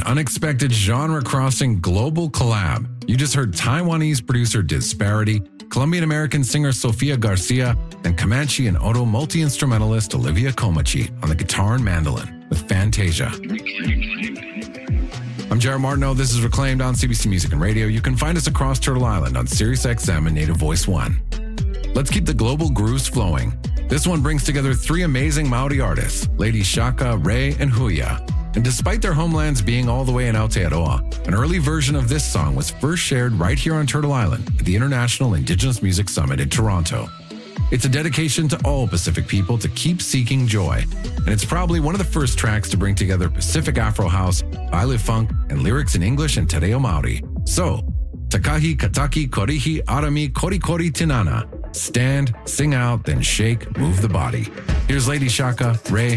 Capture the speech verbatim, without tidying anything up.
unexpected genre-crossing global collab. You just heard Taiwanese producer Disparity, Colombian-American singer Sofia Garcia, and Comanche and Odo multi-instrumentalist Olivia Comachi on the guitar and mandolin with Fantasia. I'm Jared Martineau. This is Reclaimed on C B C Music and Radio. You can find us across Turtle Island on Sirius X M and Native Voice one. Let's keep the global grooves flowing. This one brings together three amazing Maori artists, Lady Shaka, Ray, and Huya. And despite their homelands being all the way in Aotearoa, an early version of this song was first shared right here on Turtle Island at the International Indigenous Music Summit in Toronto. It's a dedication to all Pacific people to keep seeking joy, and it's probably one of the first tracks to bring together Pacific Afro House, baile funk, and lyrics in English and te reo Maori. So, Takahi Kataki Korihi Arami Kori Kori Tinana. Stand, sing out, then shake, move the body. Here's Lady Shaka, Ray,